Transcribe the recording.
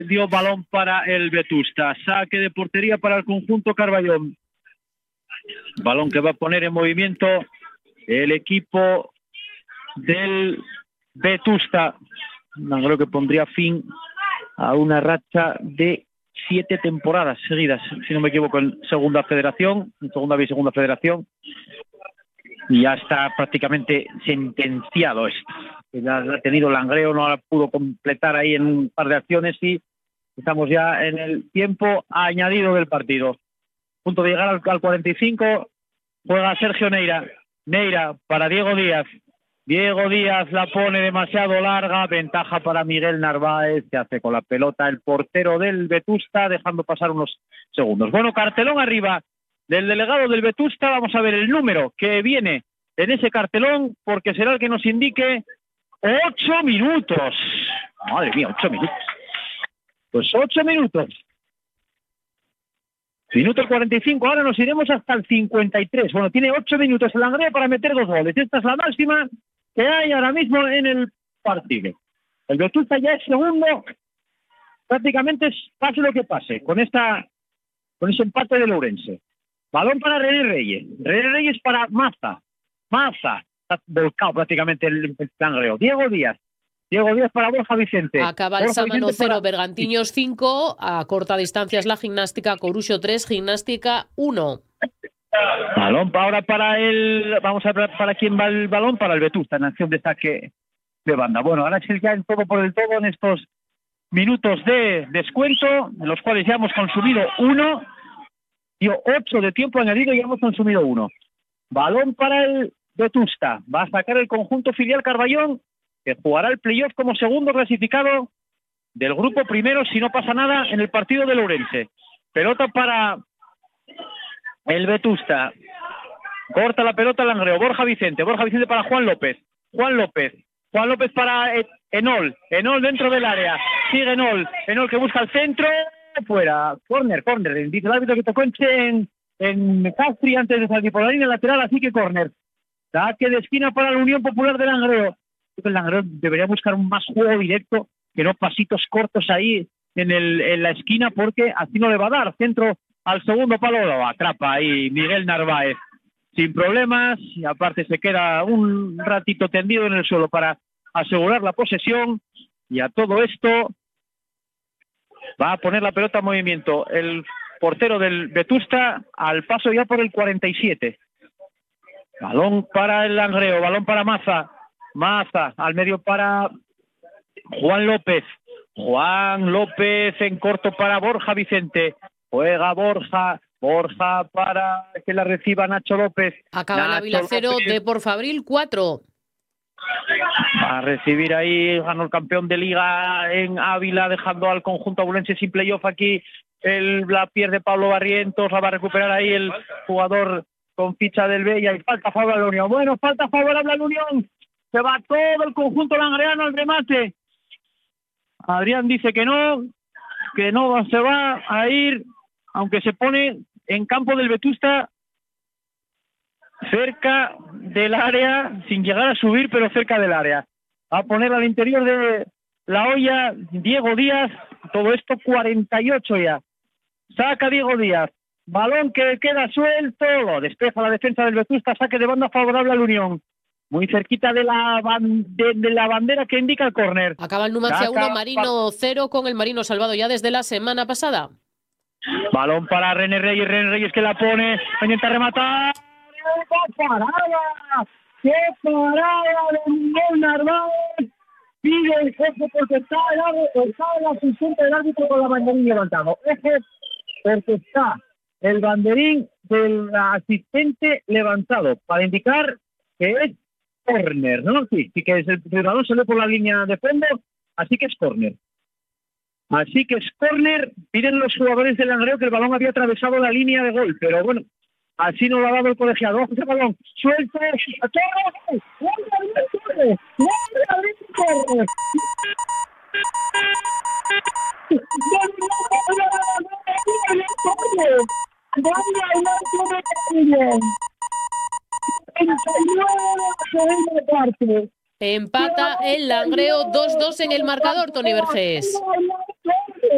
dio balón para el Vetusta. Saque de portería para el conjunto Carballón. Balón que va a poner en movimiento el equipo del Vetusta. Creo que pondría fin a una racha de 7 temporadas seguidas, si no me equivoco, en segunda federación, en segunda B y segunda federación. Y ya está prácticamente sentenciado esto. Ya ha tenido Langreo, no la pudo completar ahí en un par de acciones y estamos ya en el tiempo añadido del partido. Punto de llegar al 45, juega Sergio Neira. Neira para Diego Díaz. Diego Díaz la pone demasiado larga, ventaja para Miguel Narváez, que hace con la pelota el portero del Vetusta, dejando pasar unos segundos. Bueno, cartelón arriba del delegado del Vetusta, vamos a ver el número que viene en ese cartelón, porque será el que nos indique 8 minutos. Madre mía, 8 minutos. Pues 8 minutos. Minuto 45, ahora nos iremos hasta el 53. Bueno, tiene 8 minutos el Langreo para meter 2 goles. Esta es la máxima que hay ahora mismo en el partido. El Vetusta ya es segundo, prácticamente pase lo que pase, con ese empate de Ourense. Balón para René Reyes. René Reyes para Maza. Maza. Está volcado prácticamente el Langreo. Diego Díaz para Borja Vicente. Acaba el Sámano 0, Bergantiños 5. A corta distancia es la Gimnástica Coruxo 3, Gimnástica 1. Balón ahora para vamos a ver para quién va el balón, para el Vetusta, en acción de saque de banda. Bueno, ahora sí ya en todo por el todo en estos minutos de descuento, en los cuales ya hemos consumido 1, dio 8 de tiempo añadido y ya hemos consumido 1. Balón para el Vetusta, va a sacar el conjunto filial Carballón, que jugará el playoff como segundo clasificado del grupo primero si no pasa nada en el partido del Ourense. Pelota para el Vetusta. Corta la pelota Langreo. Borja Vicente para Juan López para Enol dentro del área. Sigue Enol que busca el centro. Fuera. Corner. Dice el árbitro que tocó en Castri antes de salir por la línea lateral, así que corner. Saque de esquina para la Unión Popular de Langreo. El Langreo debería buscar un más juego directo, que no pasitos cortos ahí en la esquina, porque así no le va a dar. Centro al segundo palo, lo atrapa ahí Miguel Narváez sin problemas, y aparte se queda un ratito tendido en el suelo para asegurar la posesión. Y a todo esto va a poner la pelota en movimiento el portero del Vetusta al paso ya por el 47. Balón para el Langreo, balón para Maza al medio para Juan López en corto para Borja Vicente. Juega Borja para que la reciba Nacho López. Acaba la Ávila 0, Depor Fabril 4. Va a recibir ahí, ganó el campeón de liga en Ávila, dejando al conjunto abulense sin playoff aquí. La pierde Pablo Barrientos, la va a recuperar ahí el jugador con ficha del Bella, y falta favorable a la Unión. Bueno, falta favorable a la Unión. Se va todo el conjunto langreano al remate. Adrián dice que no se va a ir, aunque se pone en campo del Vetusta, cerca del área, sin llegar a subir, pero cerca del área. Va a poner al interior de la olla Diego Díaz, todo esto 48 ya. Saca Diego Díaz, balón que queda suelto, lo despeja la defensa del Vetusta, saque de banda favorable a la Unión. Muy cerquita de la bandera que indica el córner. Acaba el Numancia 1, Marino 0, con el Marino salvado ya desde la semana pasada. Balón para René Reyes que la pone, intenta rematar. ¡Qué parada! ¡Qué parada de Miguel Narváez! Pide el jefe porque está el asistente del árbitro con la banderín levantado. Porque está el banderín del asistente levantado para indicar que es córner, ¿no? Sí, que es el balón sale por la línea de fondo, así que es córner. Piden los jugadores del Langreo que el balón había atravesado la línea de gol, pero bueno, así no lo ha dado el colegiado. Ojo ese balón, suelto, a todos, ¡corre! Empata el Langreo 2-2 en el marcador, Toni Vergés.